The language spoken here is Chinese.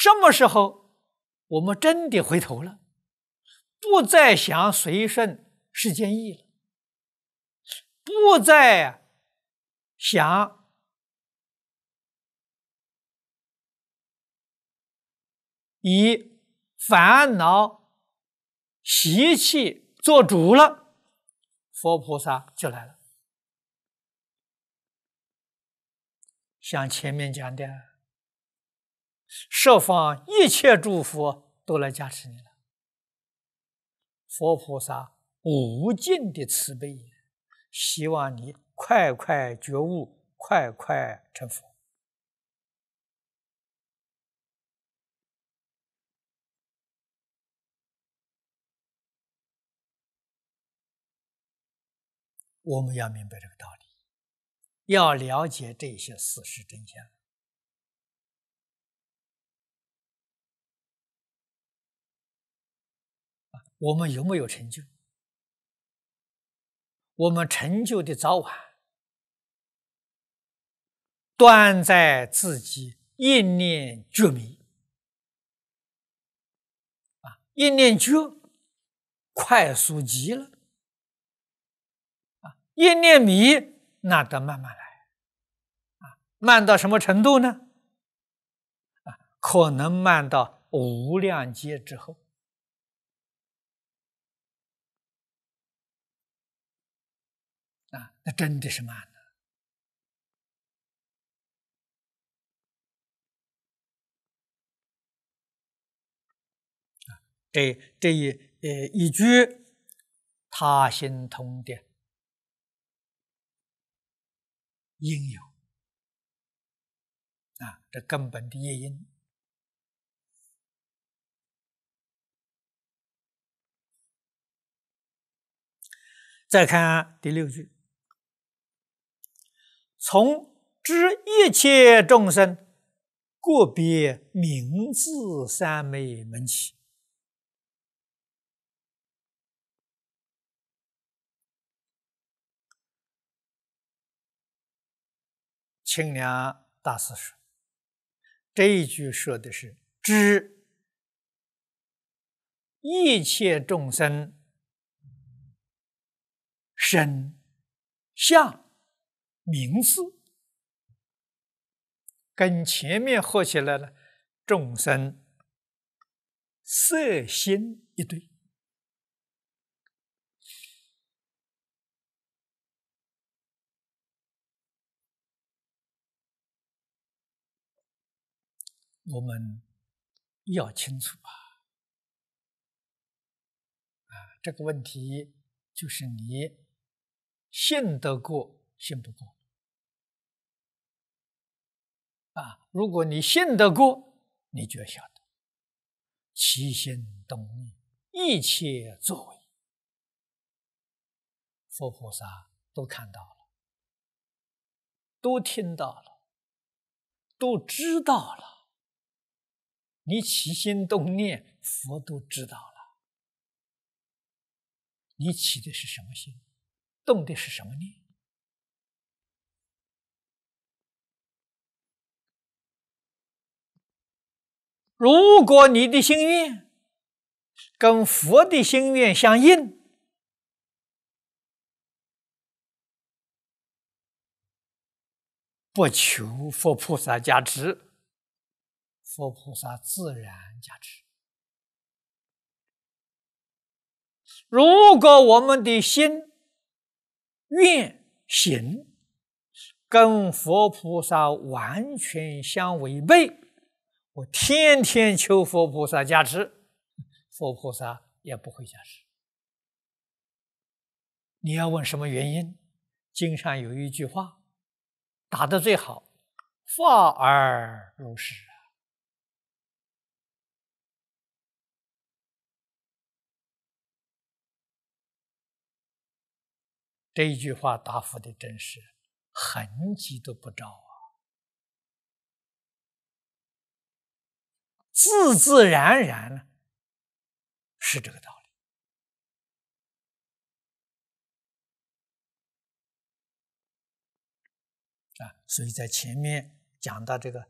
什么时候我们真的回头了，不再想随顺世间意了，不再想以烦恼习气做主了，佛菩萨就来了。像前面讲的，十方一切诸佛都来加持你了。佛菩萨无尽的慈悲，希望你快快觉悟，快快成佛。我们要明白这个道理，要了解这些事实真相。我们有没有成就？我们成就的早晚，端在自己一念觉迷。一念觉，快速极了。一念迷，那得慢慢来。慢到什么程度呢？可能慢到无量劫之后。那真的是慢了。这一句他心通的因有这根本的业因。再看第6句，从知一切众生个别名字三昧门起。清凉大师说，这一句说的是知一切众生身相名字，跟前面合起来了，众生色心一对。我们要清楚这个问题就是你信得过，信不过如果你信得过，你就要晓得起心动念一切作为，佛菩萨都看到了，都听到了，都知道了。你起心动念，佛都知道了。你起的是什么心，动的是什么念？如果你的心愿跟佛的心愿相应，不求佛菩萨加持，佛菩萨自然加持。如果我们的心愿行跟佛菩萨完全相违背，我天天求佛菩萨加持，佛菩萨也不会加持。你要问什么原因？经上有一句话打得最好，法而如是。这一句话答复的真是痕迹都不着自自然然是这个道理所以在前面讲到这个